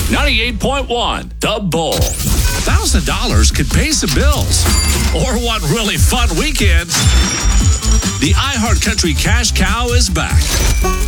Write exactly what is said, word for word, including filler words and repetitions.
ninety-eight point one, The Bull. one thousand dollars could pay some bills. Or one really fun weekend. The iHeart Country Cash Cow is back.